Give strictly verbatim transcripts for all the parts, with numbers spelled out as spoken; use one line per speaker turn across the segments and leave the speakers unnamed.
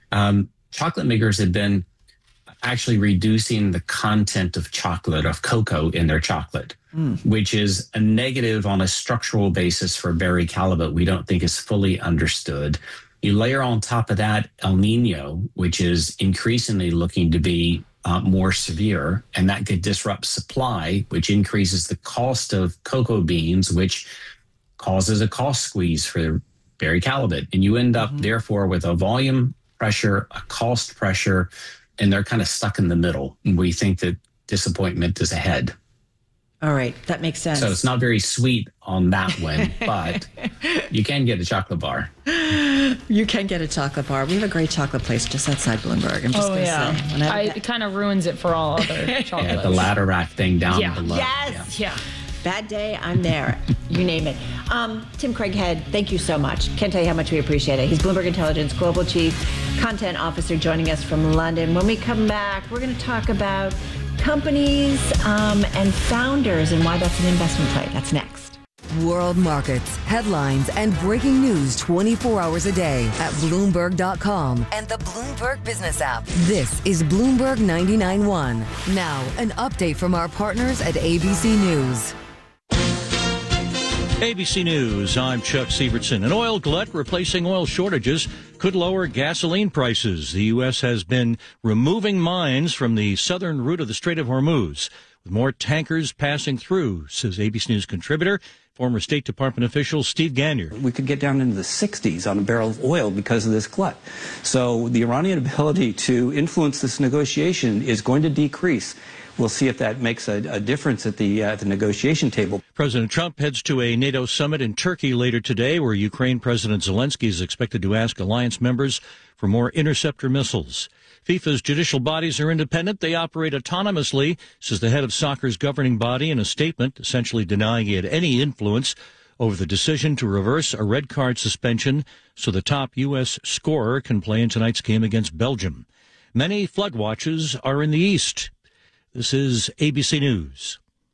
Um, chocolate makers have been actually reducing the content of chocolate, of cocoa in their chocolate, mm. which is a negative on a structural basis for berry halibut we don't think is fully understood. You layer on top of that El Nino, which is increasingly looking to be uh, more severe, and that could disrupt supply, which increases the cost of cocoa beans, which causes a cost squeeze for berry halibut. And you end up, mm-hmm. therefore, with a volume pressure, a cost pressure, and they're kind of stuck in the middle. And we think that disappointment is ahead.
All right, that makes sense.
So it's not very sweet on that one, but you can get a chocolate bar.
You can get a chocolate bar. We have a great chocolate place just outside Bloomberg. I'm just
oh,
going to
yeah.
say. When I
I, it kind of ruins it for all other chocolates.
Yeah, the ladder rack thing down
yeah.
below.
Yes,
yeah.
Bad day, I'm there. You name it. Um, Tim Craighead, thank you so much. Can't tell you how much we appreciate it. He's Bloomberg Intelligence Global Chief Content Officer joining us from London. When we come back, we're going to talk about companies um, and founders and why that's an investment play. That's next.
World markets, headlines, and breaking news twenty-four hours a day at Bloomberg dot com and the Bloomberg Business app. This is Bloomberg ninety-nine point one. Now, an update from our partners at A B C News.
A B C News, I'm Chuck Sievertson. An oil glut replacing oil shortages could lower gasoline prices. The U S has been removing mines from the southern route of the Strait of Hormuz, with more tankers passing through, says A B C News contributor, former State Department official Steve Gagnier.
We could get down into the sixties on a barrel of oil because of this glut. So the Iranian ability to influence this negotiation is going to decrease. We'll see if that makes a, a difference at the, uh, the negotiation table.
President Trump heads to a NATO summit in Turkey later today, where Ukraine President Zelensky is expected to ask alliance members for more interceptor missiles. FIFA's judicial bodies are independent. They operate autonomously, says the head of soccer's governing body in a statement, essentially denying he had any influence over the decision to reverse a red card suspension so the top U S scorer can play in tonight's game against Belgium. Many flood watches are in the east. This is A B C News.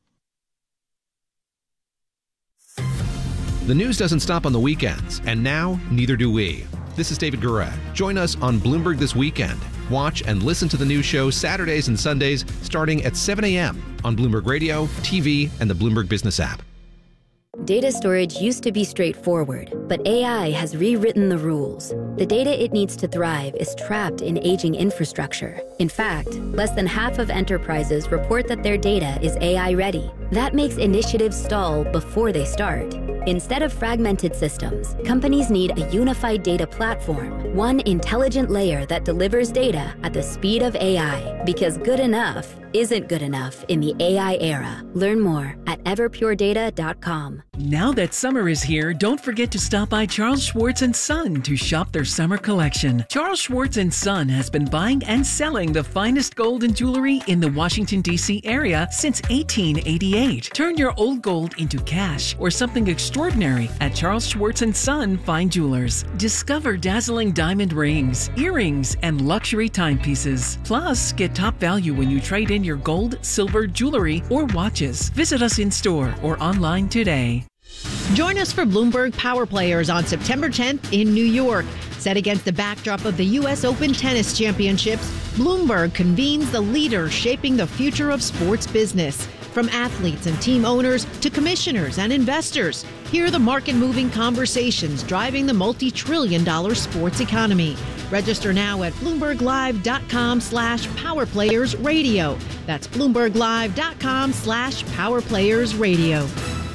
The news doesn't stop on the weekends, and now neither do we. This is David Gura. Join us on Bloomberg This Weekend. Watch and listen to the news show Saturdays and Sundays starting at seven a.m. on Bloomberg Radio, T V, and the Bloomberg Business app.
Data storage used to be straightforward, but A I has rewritten the rules. The data it needs to thrive is trapped in aging infrastructure. In fact, less than half of enterprises report that their data is A I ready. That makes initiatives stall before they start. Instead of fragmented systems, companies need a unified data platform, one intelligent layer that delivers data at the speed of A I, because good enough isn't good enough in the A I era. Learn more at everpure data dot com.
Now that summer is here, don't forget to stop by Charles Schwartz and Son to shop their summer collection. Charles Schwartz and Son has been buying and selling the finest gold and jewelry in the Washington, D C area since eighteen eighty-eight. Turn your old gold into cash or something extraordinary at Charles Schwartz and Son Fine Jewelers. Discover dazzling diamond rings, earrings, and luxury timepieces. Plus, get top value when you trade in your gold, silver, jewelry, or watches. Visit us in store or online today.
Join us for Bloomberg Power Players on September tenth in New York. Set against the backdrop of the U S Open Tennis Championships, Bloomberg convenes the leaders shaping the future of sports business. From athletes and team owners to commissioners and investors, hear the market-moving conversations driving the multi-trillion dollar sports economy. Register now at bloomberg live dot com slash power players radio. That's bloomberg live dot com slash power players radio.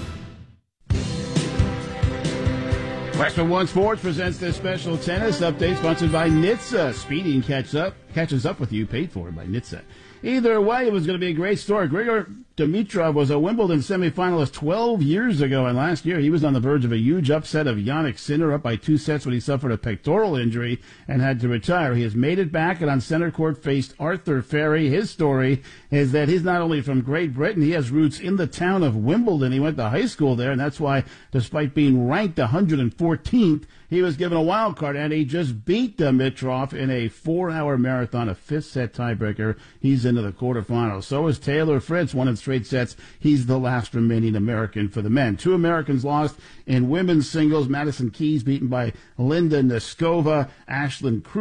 Western One Sports presents this special tennis update sponsored by N H T S A. Speeding catch up, catches up with you, paid for by N H T S A. Either way, it was going to be a great story. Grigor Dimitrov was a Wimbledon semifinalist twelve years ago, and last year he was on the verge of a huge upset of Jannik Sinner, up by two sets when he suffered a pectoral injury and had to retire. He has made it back and on center court faced Arthur Ferry. His story is that he's not only from Great Britain, he has roots in the town of Wimbledon. He went to high school there, and that's why, despite being ranked one hundred fourteenth, he was given a wild card, and he just beat Dimitrov in a four-hour marathon, a fifth-set tiebreaker. He's into the quarterfinals. So is Taylor Fritz, won in straight sets. He's the last remaining American for the men. Two Americans lost in women's singles. Madison Keys beaten by Linda Neskova. Ashlyn Cruz